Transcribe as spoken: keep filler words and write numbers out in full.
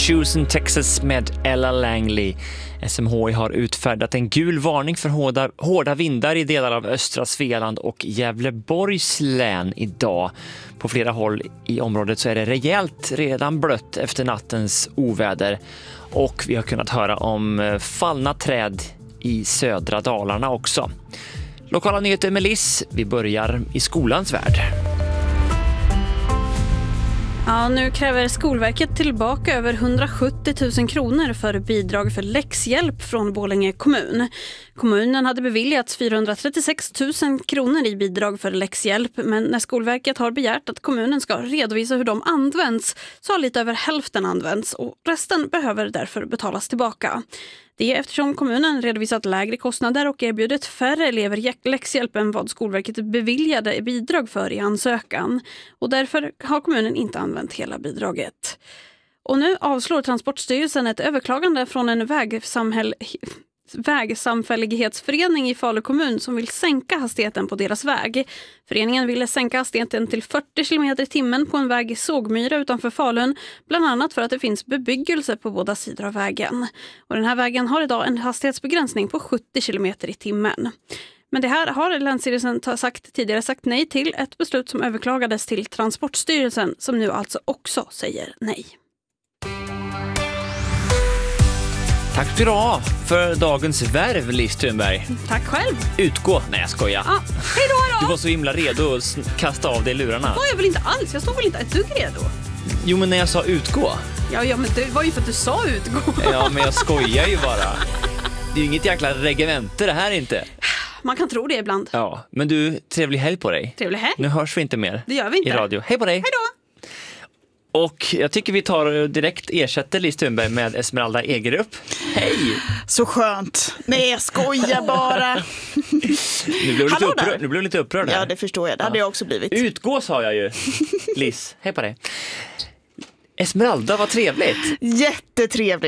Houston, Texas med Ella Langley. S M H I har utfärdat en gul varning för hårda, hårda vindar i delar av östra Svealand och Gävleborgs län idag. På flera håll i området så är det rejält redan blött efter nattens oväder. Och vi har kunnat höra om fallna träd i södra Dalarna också. Lokala nyheter med Liss. Vi börjar i skolans värld. Ja, nu kräver Skolverket tillbaka över hundrasjuttio tusen kronor för bidrag för läxhjälp från Borlänge kommun. Kommunen hade beviljats fyrahundratrettiosex tusen kronor i bidrag för läxhjälp, men när Skolverket har begärt att kommunen ska redovisa hur de används så har lite över hälften används och resten behöver därför betalas tillbaka. Det är eftersom kommunen redovisat lägre kostnader och erbjudit färre elever läxhjälp än vad Skolverket beviljade bidrag för i ansökan. Och därför har kommunen inte använt hela bidraget. Och nu avslår Transportstyrelsen ett överklagande från en vägsamhäll... vägsamfällighetsförening i Falu kommun som vill sänka hastigheten på deras väg. Föreningen ville sänka hastigheten till fyrtio kilometer i timmen på en väg i Sågmyra utanför Falun, bland annat för att det finns bebyggelse på båda sidor av vägen. Och den här vägen har idag en hastighetsbegränsning på sjuttio kilometer i timmen. Men det här har Länsstyrelsen sagt, tidigare sagt nej till, ett beslut som överklagades till Transportstyrelsen som nu alltså också säger nej. Tack ska du ha för dagens värv, Liss Thunberg. Tack själv. Utgå. Nej, jag skojar. Ja, hej då, då. Du var så himla redo att kasta av dig lurarna. Det var jag väl inte alls. Jag stod väl inte ett dugg redo. Jo, men när jag sa utgå. Ja, ja, men det var ju för att du sa utgå. Ja, men jag skojar ju bara. Det är ju inget jäkla regemente det här inte. Man kan tro det ibland. Ja, men du, trevlig helg på dig. Trevlig helg. Nu hörs vi inte mer. Det gör vi inte. I radio. Hej på dig. Hej då. Och jag tycker vi tar direkt ersätter Liss Thunberg med Esmeralda Egerup. Hej! Så skönt. Nej, jag skojar bara. Nu blev du lite upprörd, nu blev du lite upprörd här. Ja, det förstår jag. Det hade jag också blivit. Utgå sa jag ju. Liss, hej på dig. Esmeralda, vad trevligt. Jättetrevligt.